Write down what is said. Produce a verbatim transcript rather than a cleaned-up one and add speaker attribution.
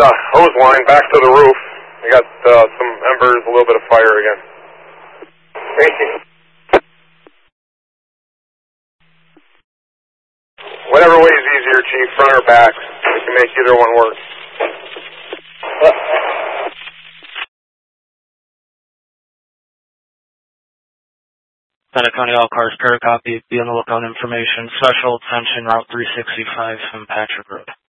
Speaker 1: uh, hose line back to the roof. We got uh, some embers, a little bit of fire again. Tracy. Whatever way is easier, Chief, front or back. We can make either one work.
Speaker 2: Santa County, all cars, pair copy. Be on the lookout information. Special attention, Route three sixty-five from Patrick Road.